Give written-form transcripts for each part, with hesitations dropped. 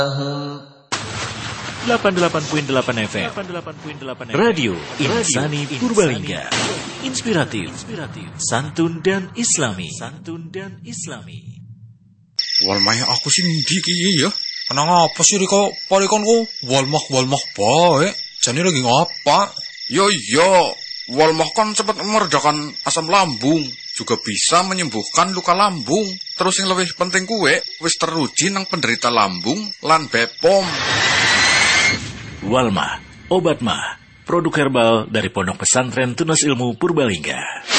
88.8 FM Radio Insani Purbalingga. Inspiratif, santun dan islami. Walmah aku sih ndi ki ya? Kenang apa sih Riko? Parikonku walmah bae. Jane lagi ngapa? Yo, walmah kan cepat meredakan asam lambung, juga bisa menyembuhkan luka lambung. Terus yang lebih penting kuwe wis teruji nang penderita lambung lan Bepom. Walmah, obat mah, produk herbal dari Pondok Pesantren Tunas Ilmu Purbalingga.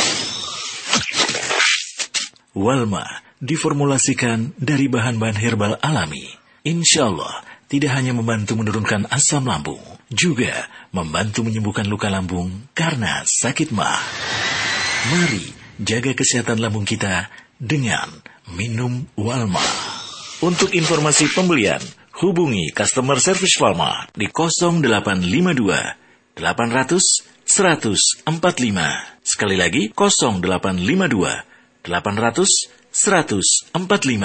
Walmah diformulasikan dari bahan-bahan herbal alami. Insya Allah tidak hanya membantu menurunkan asam lambung, juga membantu menyembuhkan luka lambung karena sakit mah. Mari jaga kesehatan lambung kita dengan minum Walmah. Untuk informasi pembelian, hubungi customer service Walmah di 0852 800 145. Sekali lagi 0852 800 145.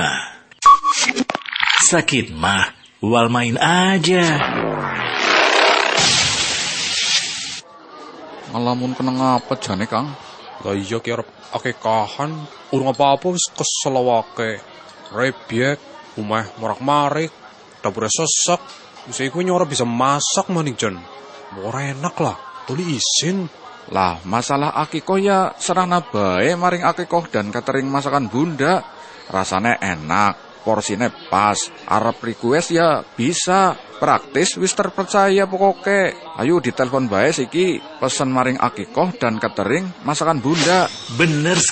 Sakit mah, Walmain aja. Ngalamun kena ngapa jane, Kang? Lah iya ki arep akekahan, urung apa-apa wis kesel awake. Rebyek, umeh morak-marik, dapure sesek. Wis iku nyora bisa masak maning jan. Ora enak lah, tuli isin. Lah, masalah akikoh ya serana bae maring akikoh dan catering masakan Bunda. Rasane enak, porsine pas. Arep request ya bisa. Praktis wis terpercaya pokoke. Ayo ditelepon bae siki, pesen maring akikoh dan catering masakan Bunda. Bener